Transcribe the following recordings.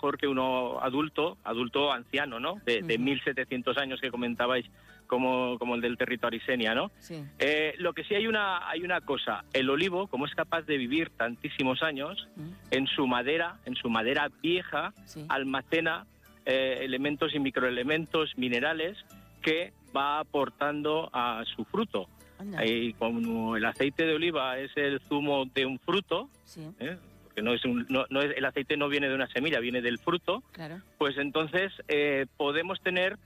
mejor que uno adulto anciano, ¿no? De 1700 años que comentabais, como el del territorio Arisenia, ¿no? Sí. Lo que sí hay una cosa, el olivo, como es capaz de vivir tantísimos años, en su madera vieja, Sí. almacena elementos y microelementos minerales que va aportando a su fruto. Anda. Y como el aceite de oliva es el zumo de un fruto, Sí, porque el aceite no viene de una semilla, viene del fruto, claro. pues entonces podemos tener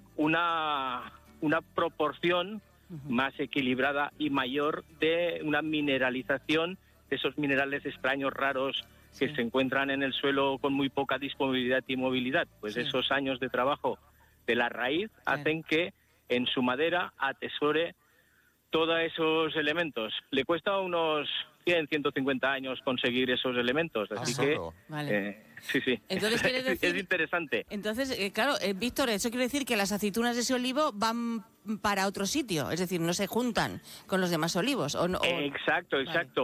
una proporción más equilibrada y mayor de una mineralización de esos minerales extraños, raros, que Sí. se encuentran en el suelo con muy poca disponibilidad y movilidad. Pues Sí. esos años de trabajo de la raíz Claro. hacen que en su madera atesore todos esos elementos. Le cuesta unos 100, 150 años conseguir esos elementos, así que solo. Vale. sí. Entonces, quiere decir- es interesante. Entonces, claro, Víctor, eso quiere decir que las aceitunas de ese olivo van para otro sitio, es decir, no se juntan con los demás olivos. Exacto.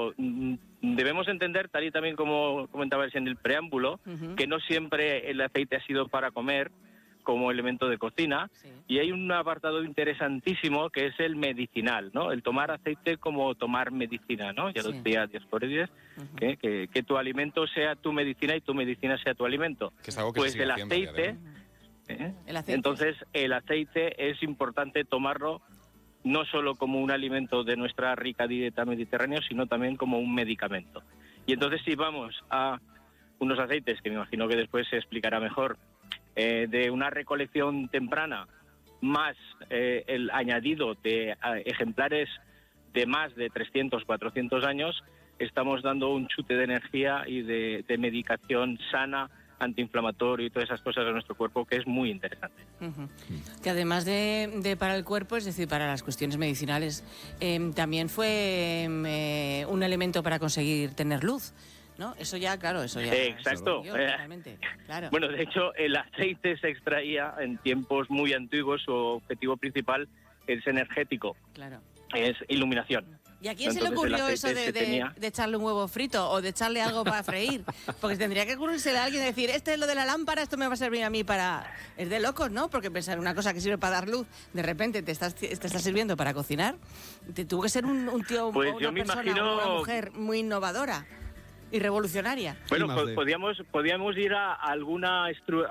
Debemos entender, tal y también como comentabais en el preámbulo, que no siempre el aceite ha sido para comer como elemento de cocina, Sí. y hay un apartado interesantísimo que es el medicinal, ¿no? El tomar aceite como tomar medicina, ¿no? Ya lo Sí. decía Dioscórides, que tu alimento sea tu medicina y tu medicina sea tu alimento. Que es algo que Pues se sigue el haciendo a día de aceite, hoy. El aceite. entonces el aceite es importante tomarlo no solo como un alimento de nuestra rica dieta mediterránea, sino también como un medicamento. Y entonces si vamos a unos aceites, que me imagino que después se explicará mejor, de una recolección temprana, más el añadido de ejemplares de más de 300, 400 años, estamos dando un chute de energía y de medicación sana, antiinflamatorio y todas esas cosas de nuestro cuerpo, que es muy interesante. Que además de para el cuerpo, es decir, para las cuestiones medicinales, también fue un elemento para conseguir tener luz, ¿no? Eso ya, claro, eso ya. Exacto. Yo, totalmente, claro. Bueno, de hecho, el aceite se extraía en tiempos muy antiguos. Su objetivo principal es energético, Claro. es iluminación. ¿Y a quién se le Entonces, ocurrió el eso aceite de echarle un huevo frito o de echarle algo para freír? Porque tendría que ocurrirse a alguien y decir, este es lo de la lámpara, esto me va a servir a mí para... Es de locos, ¿no? Porque pensar una cosa que sirve para dar luz, de repente te está sirviendo para cocinar. Te tuvo que ser un tío Pues o yo una me persona imagino- o una mujer muy innovadora y revolucionaria. Bueno, más de- podíamos ir a alguna...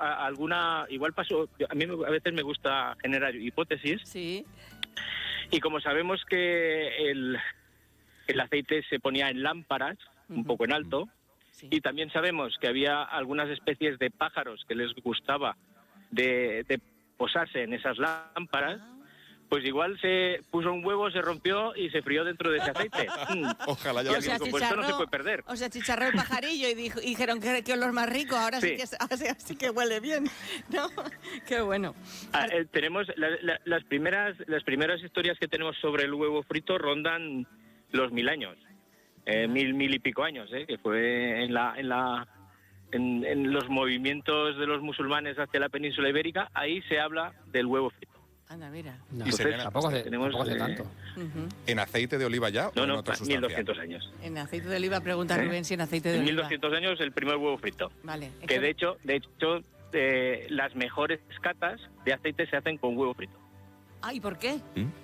Igual pasó... A mí a veces me gusta generar hipótesis, Sí. y como sabemos que el aceite se ponía en lámparas, un poco en alto, Sí. y también sabemos que había algunas especies de pájaros que les gustaba de posarse en esas lámparas, pues igual se puso un huevo, se rompió y se frió dentro de ese aceite. Ojalá Y ya el compuesto no se puede perder. O sea, chicharró el pajarillo y dijeron que olor más rico, ahora sí, Sí. ahora sí que huele bien, ¿no? Qué bueno. Tenemos las primeras historias que tenemos sobre el huevo frito rondan los 1000 años, 1000 y pico años, que fue en los movimientos de los musulmanes hacia la península ibérica. Ahí se habla del huevo frito. Anda, mira. No, Y serían tampoco hace tenemos, tanto. ¿En aceite de oliva ya o en otra sustancia? 1200 años. En aceite de oliva, pregunta Rubén si en aceite de En oliva. 1200 años el primer huevo frito. Vale. Que de hecho las mejores catas de aceite se hacen con huevo frito. Ah, ¿y por qué?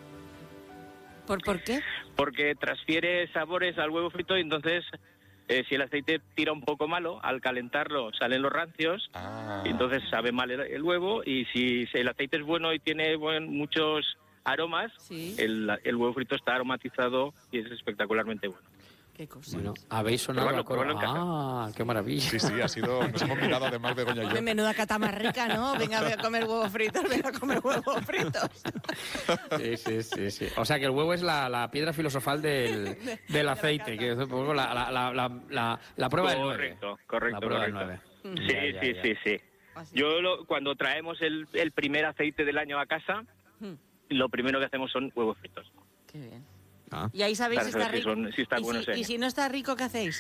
¿Por qué? Porque transfiere sabores al huevo frito, y entonces si el aceite tira un poco malo, al calentarlo salen los rancios, y entonces sabe mal el huevo, y si el aceite es bueno y tiene muchos aromas, Sí. el huevo frito está aromatizado y es espectacularmente bueno. Qué cosa. Bueno, habéis sonado Pero la bueno, cola. pero Ah, qué maravilla. Sí, nos hemos mirado además Begoña y yo. Menuda cata más rica, ¿no? Venga a comer huevos fritos, venga a comer huevos fritos. Sí. O sea que el huevo es la piedra filosofal del aceite, que es un poco la prueba del 9. Correcto. La prueba del 9. Sí. Así. Cuando traemos el primer aceite del año a casa, lo primero que hacemos son huevos fritos. Qué bien. Ah. Y ahí sabéis Para si está saber si rico. si está y, bueno si, ese y si no está rico, ¿qué hacéis?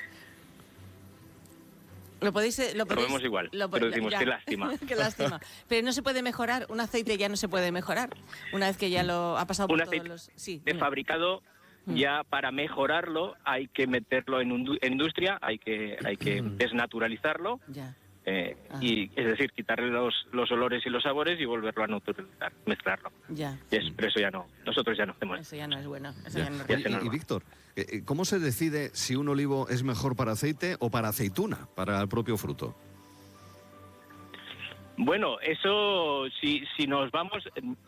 Lo podéis Comemos igual, pero decimos, ya. qué lástima. Qué lástima. Pero no se puede mejorar, un aceite ya no se puede mejorar una vez que ya lo ha pasado por Un todos aceite los... Sí, de dime. fabricado, ya para mejorarlo hay que meterlo en industria, hay que desnaturalizarlo, Ya. y es decir, quitarle los olores y los sabores y volverlo a neutralizar, mezclarlo. Ya. Pero eso ya no, nosotros ya no hacemos. Eso ya no es bueno. Y Víctor, ¿cómo se decide si un olivo es mejor para aceite o para aceituna, para el propio fruto? Bueno, eso si nos vamos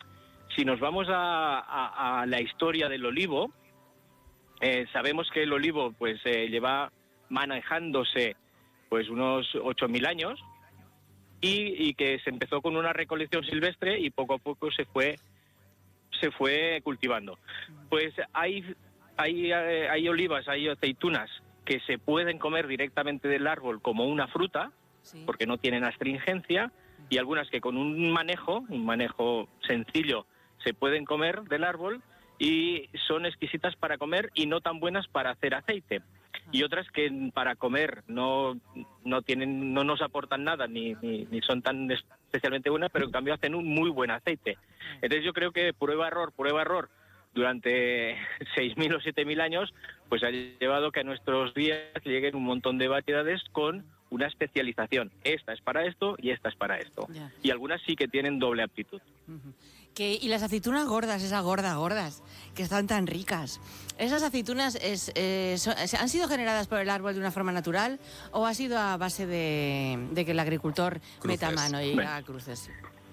a la historia del olivo, sabemos que el olivo pues lleva manejándose pues unos 8.000 años y que se empezó con una recolección silvestre y poco a poco se fue cultivando. Pues hay olivas, hay aceitunas que se pueden comer directamente del árbol como una fruta, sí, porque no tienen astringencia, y algunas que con un manejo sencillo se pueden comer del árbol y son exquisitas para comer y no tan buenas para hacer aceite. Y otras que para comer no nos aportan nada ni son tan especialmente buenas, pero en cambio hacen un muy buen aceite. Entonces yo creo que prueba error durante 6.000 o 7.000 años pues ha llevado que a nuestros días lleguen un montón de variedades con una especialización. Esta es para esto y esta es para esto. Ya. Y algunas sí que tienen doble aptitud. Y las aceitunas gordas, esas gordas, que están tan ricas, ¿esas aceitunas han sido generadas por el árbol de una forma natural o ha sido a base de que el agricultor meta mano y haga cruces?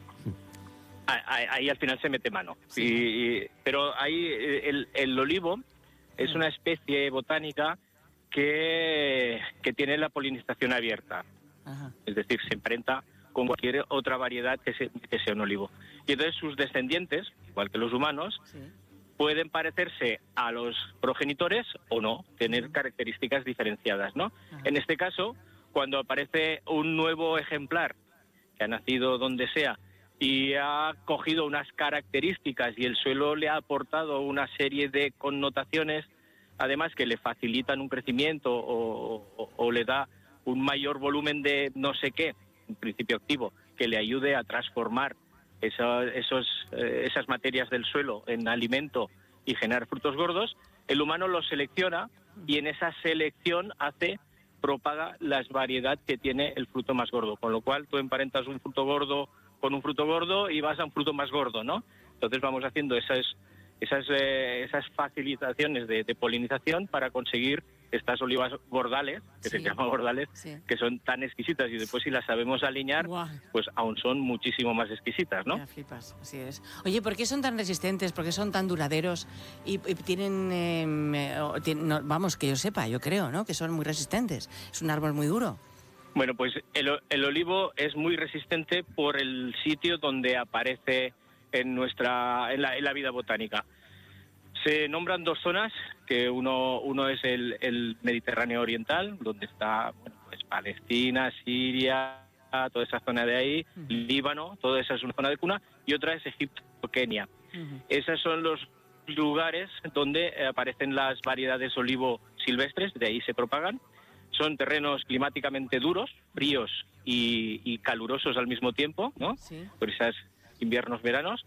Ahí al final se mete mano. Sí. Pero ahí el olivo es una especie botánica que tiene la polinización abierta. Ajá. Es decir, se emparenta con cualquier otra variedad que sea un olivo. Y entonces sus descendientes, igual que los humanos, sí, pueden parecerse a los progenitores o no, tener características diferenciadas, ¿no? Ajá. En este caso, cuando aparece un nuevo ejemplar que ha nacido donde sea y ha cogido unas características y el suelo le ha aportado una serie de connotaciones, además que le facilitan un crecimiento o le da un mayor volumen de no sé qué, un principio activo, que le ayude a transformar esas materias del suelo en alimento y generar frutos gordos, el humano los selecciona y en esa selección propaga la variedad que tiene el fruto más gordo, con lo cual tú emparentas un fruto gordo con un fruto gordo y vas a un fruto más gordo, ¿no? Entonces vamos haciendo esas facilitaciones de polinización para conseguir estas olivas gordales, que sí, se llaman gordales, sí, que son tan exquisitas y después si las sabemos alinear, pues aún son muchísimo más exquisitas, ¿no? Ya flipas, así es. Oye, ¿por qué son tan resistentes? ¿Por qué son tan duraderos? Y tienen, vamos, que yo sepa, yo creo, ¿no? Que son muy resistentes. Es un árbol muy duro. Bueno, pues el olivo es muy resistente por el sitio donde aparece en la vida botánica. Se nombran dos zonas, que uno es el Mediterráneo oriental, donde está pues Palestina, Siria, toda esa zona de ahí, Líbano, toda esa es una zona de cuna, y otra es Egipto, Kenia. Esos son los lugares donde aparecen las variedades olivo silvestres, de ahí se propagan. Son terrenos climáticamente duros, fríos y calurosos al mismo tiempo, ¿no? Sí. Por esos inviernos-veranos.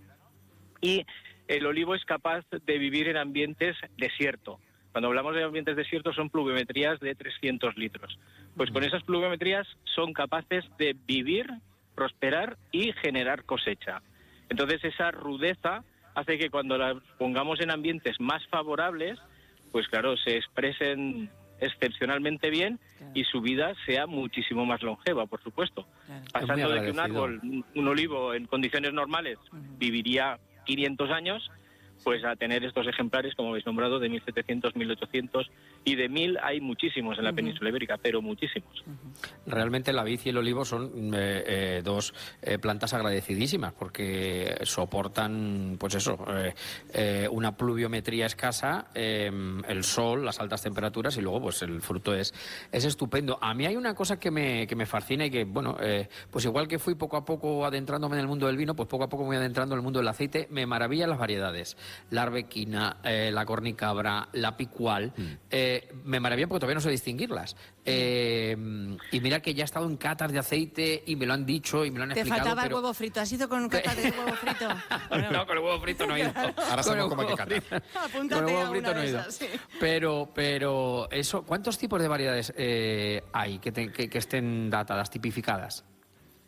Y el olivo es capaz de vivir en ambientes desierto. Cuando hablamos de ambientes desiertos son pluviometrías de 300 litros. Pues con esas pluviometrías son capaces de vivir, prosperar y generar cosecha. Entonces esa rudeza hace que cuando las pongamos en ambientes más favorables, pues claro, se expresen excepcionalmente bien, claro, y su vida sea muchísimo más longeva, por supuesto. Claro. Pasando de que un árbol, un olivo en condiciones normales viviría 500 años, pues a tener estos ejemplares, como habéis nombrado, de 1.700, 1.800 y de 1.000 hay muchísimos en la península ibérica, pero muchísimos. Realmente la vid y el olivo son dos plantas agradecidísimas porque soportan, pues eso, una pluviometría escasa, el sol, las altas temperaturas y luego pues el fruto es estupendo. A mí hay una cosa que me fascina y que, bueno, pues igual que fui poco a poco adentrándome en el mundo del vino, pues poco a poco me voy adentrando en el mundo del aceite, me maravillan las variedades. la arbequina, la cornicabra, la picual. Me maravilla porque todavía no sé distinguirlas. Y mira que ya he estado en catas de aceite y me lo han dicho y me lo han explicado. Te faltaba el huevo frito. ¿Has ido con catas de huevo frito? Bueno. No, con el huevo frito no he ido. Ahora sabemos cómo hay que catar. Apúntate Con el a huevo frito una no he de ido. esas, sí. Pero eso, ¿cuántos tipos de variedades hay que estén datadas, tipificadas?